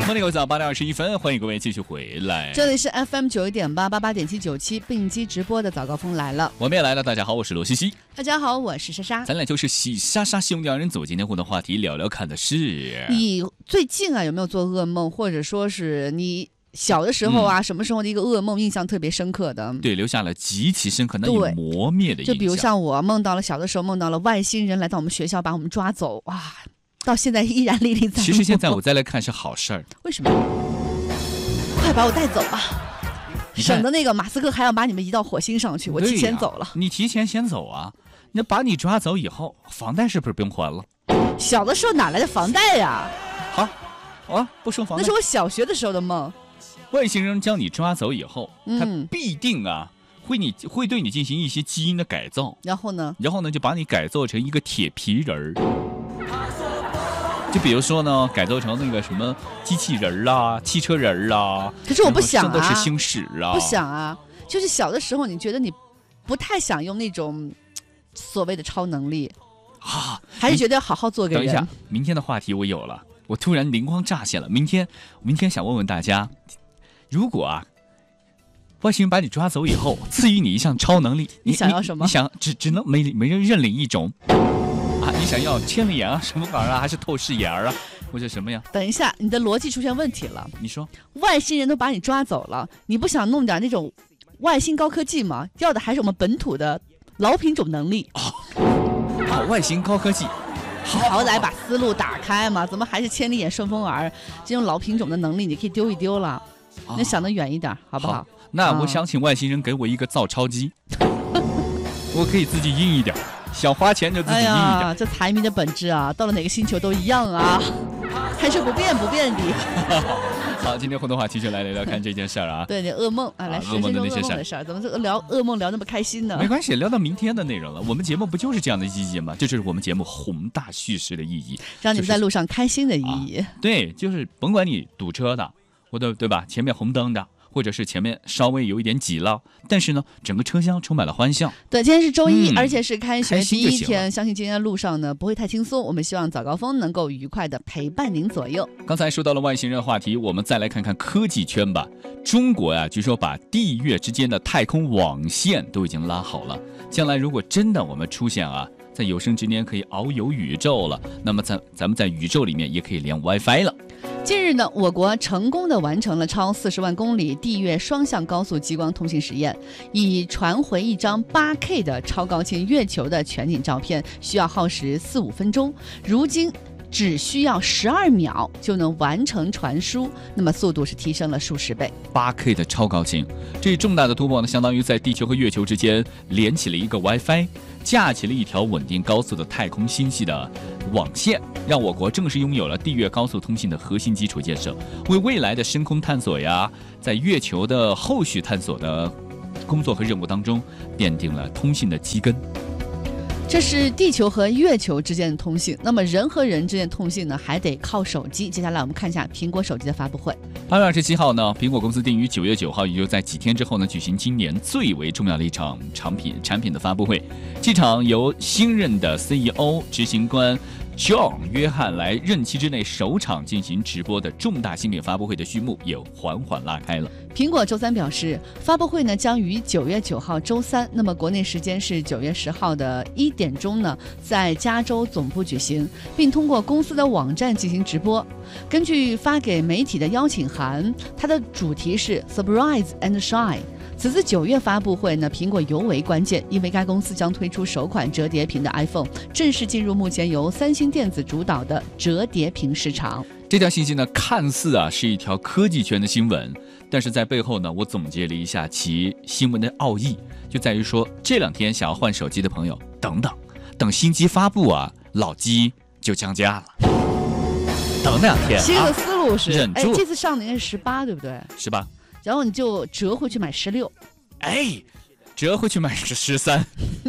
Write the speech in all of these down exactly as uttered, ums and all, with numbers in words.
从那个早八点二十一分，欢迎各位继续回来。 这里是 F M 九一点八八八点七九七并机直播的早高峰来了， 我们也来了。大家好，我是罗西西。 大家好，我是莎莎。 咱俩就是喜莎莎兄弟二人组。今天互动话题聊聊看的是， 你最近啊有没有做噩梦，或者说是你小的时候啊、嗯、什么时候的一个噩梦印象特别深刻的？ 对，留下了极其深刻难以磨灭的印象。 就比如像我梦到了小的时候梦到了外星人来到我们学校把我们抓走，哇，到现在依然历历在目。 其实现在我再来看是好事儿。 为什么？快把我带走吧，省得那个马斯克还要把你们移到火星上去，我提前走了。 你提前先走啊，那把你抓走以后，房贷是不是不用还了？ 小的时候哪来的房贷呀？ 好，啊，不收房贷。 那是我小学的时候的梦。 外星人将你抓走以后，嗯、他必定啊会你会对你进行一些基因的改造。 然后呢？ 然后呢，就把你改造成一个铁皮人儿。就比如说呢，改造成那个什么机器人啦、汽车人啦。 可是我不想啊， 圣斗士星矢啊， 不想啊。就是小的时候，你觉得你不太想用那种所谓的超能力啊，还是觉得要好好做个人。 等一下，明天的话题我有了，我突然灵光乍现了。明天，明天想问问大家，如果啊，外星人把你抓走以后，赐予你一项超能力， 你想要什么？ 你, 你想只只能每每人认领一种。啊，你想要千里眼啊，什么玩意儿啊，还是透视眼啊，或者什么呀？ 等一下，你的逻辑出现问题了。 你说， 外星人都把你抓走了，你不想弄点那种外星高科技吗？要的还是我们本土的老品种能力。 哦，好，外星高科技， 好好歹把思路打开嘛，怎么还是千里眼、顺风耳这种老品种的能力？你可以丢一丢了，哦、那想得远一点，好不好？好， 那我想请外星人给我一个造钞机，我可以自己印一点。想花钱就自己印一点。 哎呀，这财迷的本质啊，到了哪个星球都一样啊，还是不变不变的。 好，今天互动话题就来聊聊看这件事儿啊。 对，你噩梦啊，来说说噩梦的事儿。怎么这个聊噩梦聊那么开心呢？ 没关系，聊到明天的内容了。我们节目不就是这样的意义吗？这就是我们节目宏大叙事的意义， 让你们在路上开心的意义。 就是啊、对，就是甭管你堵车的，或者对吧，前面红灯的。或者是前面稍微有一点挤了，但是呢，整个车厢充满了欢笑。 对，今天是周一，嗯、而且是开学第一天， 相信今天的路上呢不会太轻松。我们希望早高峰能够愉快的陪伴您左右。 刚才说到了外星人的话题，我们再来看看科技圈吧。中国呀，据说把地月之间的太空网线都已经拉好了。将来如果真的我们出现啊，在有生之年可以遨游宇宙了，那么在咱们在宇宙里面也可以连 WiFi 了。 近日呢，我国成功的完成了超四十万公里地月双向高速激光通信实验，以传回一张 八 K 的超高清月球的全景照片，需要耗时四五分钟，如今只需要十二秒就能完成传输，那么速度是提升了数十倍。 八 K 的超高清，这重大的突破呢，相当于在地球和月球之间连起了一个 WiFi， 架起了一条稳定高速的太空星系的网线，让我国正式拥有了地月高速通信的核心基础建设，为未来的深空探索呀，在月球的后续探索的工作和任务当中奠定了通信的基根。 这是地球和月球之间的通信，那么人和人之间的通信呢，还得靠手机。接下来我们看一下苹果手机的发布会。 八月二十七号呢，苹果公司定于九月九号，也就在几天之后呢，举行今年最为重要的一场产品产品的发布会。这场由新任的 C E O 执行官John 约翰来任期之内首场进行直播的重大新品发布会的序幕也缓缓拉开了。 苹果周三表示，发布会呢将于九月九号周三，那么国内时间是九月十号的一点钟呢，在加州总部举行，并通过公司的网站进行直播。根据发给媒体的邀请函，它的主题是 Surprise and Shine。此次九月发布会呢，苹果尤为关键，因为该公司将推出首款折叠屏的 iPhone， 正式进入目前由三星电子主导的折叠屏市场。 这条信息呢，看似啊是一条科技圈的新闻，但是在背后呢，我总结了一下其新闻的奥义，就在于说，这两天想要换手机的朋友，等等，等新机发布啊，老机就降价了。等两天， 新的思路是， 忍住， 哎，这次上的应该是十八，对不对？ 十八。 然后你就折回去买十六， 哎，折回去买是十三，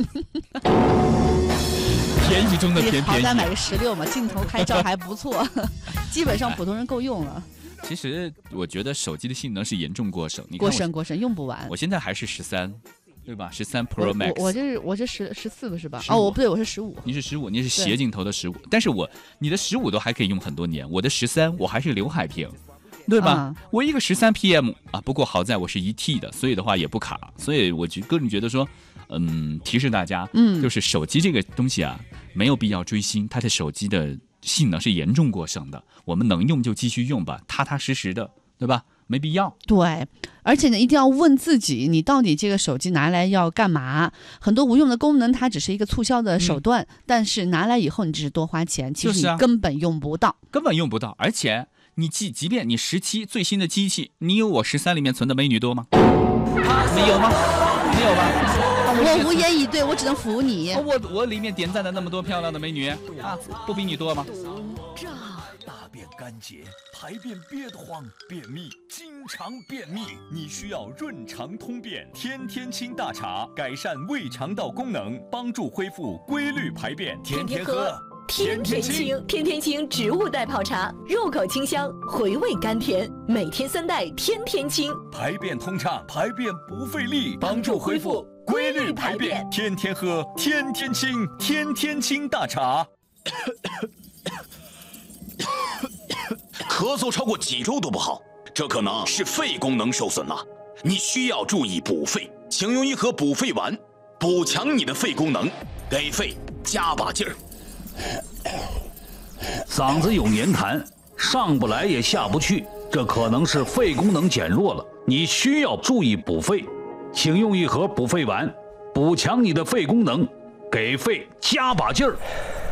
便宜中的偏便宜。 好歹买个十六嘛，镜头拍照还不错，基本上普通人够用了。 其实我觉得手机的性能是严重过剩，你过剩过剩用不完。 我现在还是十三，对吧？十三 Pro Max， 我, 我这是我这十十四个是吧？哦，我不对，我是十五。 你是十五，你是斜镜头的十五，但是我你的十五都还可以用很多年，我的十三我还是刘海屏。 对吧？ 啊、 我一个十三 P M 啊，不过好在我是一 T 的，所以的话也不卡，所以我就个人觉得说，嗯，提示大家， 嗯， 就是手机这个东西啊，没有必要追星，它的手机的性能是严重过剩的，我们能用就继续用吧，踏踏实实的，对吧？没必要。 对，而且呢，一定要问自己，你到底这个手机拿来要干嘛？很多无用的功能，它只是一个促销的手段，嗯、但是拿来以后，你只是多花钱，其实你根本用不到， 就是啊、根本用不到。而且你即即便你十七最新的机器，你有我十三里面存的美女多吗？没有吗？没有吧？ 我无言以对，我只能服你。 我我里面点赞的那么多漂亮的美女啊，不比你多吗？ 大便干结，排便憋得慌，便秘，经常便秘，你需要润肠通便天天清大茶，改善胃肠道功能，帮助恢复规律排便。天天喝， 天天清，天天清植物代泡茶，入口清香，回味甘甜，每天三袋，天天清， 排便通畅，排便不费力，帮助恢复规律排便。天天喝，天天清，天天清大茶。 咳嗽超过几周都不好，这可能是肺功能受损了，你需要注意补肺，请用一盒补肺丸，补强你的肺功能，给肺加把劲儿。 嗓子有黏痰，上不来也下不去，这可能是肺功能减弱了，你需要注意补肺，请用一盒补肺丸，补强你的肺功能，给肺加把劲儿。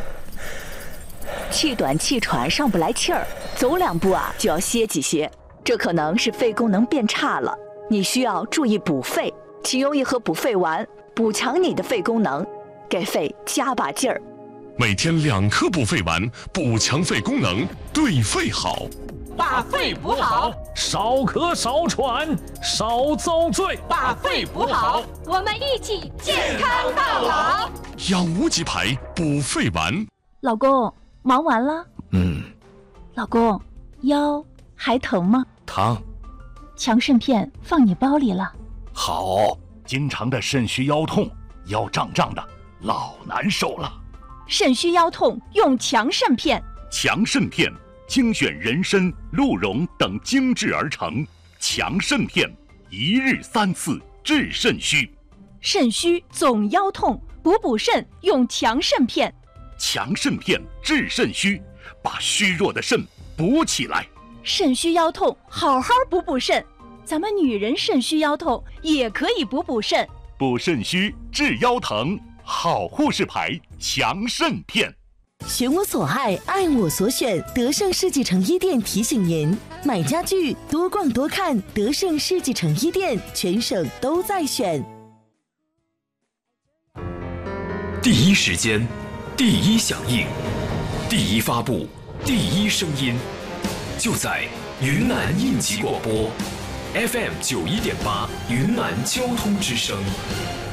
气短气喘上不来气儿，走两步啊就要歇几歇，这可能是肺功能变差了，你需要注意补肺，请用一盒补肺丸，补强你的肺功能，给肺加把劲儿。 每天两颗补肺丸，补强肺功能，对肺好。 把肺补好， 少咳少喘，少遭罪。 把肺补好，我们一起健康到老。 养无极牌补肺丸。 老公，忙完了？ 嗯。 老公，腰还疼吗？ 疼。 强肾片放你包里了。 好，经常的肾虚腰痛，腰胀胀的，老难受了。 肾虚腰痛用强肾片。 强肾片精选人参、鹿茸等精制而成，强肾片一日三次治肾虚。 肾虚总腰痛，补补肾用强肾片。 强肾片治肾虚，把虚弱的肾补起来。 肾虚腰痛，好好补补肾。咱们女人肾虚腰痛也可以补补肾。 补肾虚治腰疼，好护士牌强肾片。 选我所爱，爱我所选。德胜世纪城一店提醒您：买家具多逛多看，德胜世纪城一店全省都在选。 第一时间，第一响应，第一发布，第一声音，就在云南应急广播 F M 九一点八云南交通之声。